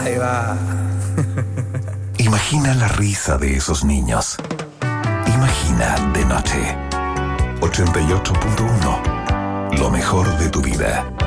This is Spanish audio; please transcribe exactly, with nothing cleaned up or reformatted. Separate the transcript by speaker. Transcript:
Speaker 1: Ahí va.
Speaker 2: Imagina la risa de esos niños. Imagina de noche. ochenta y ocho punto uno. Lo mejor de tu vida.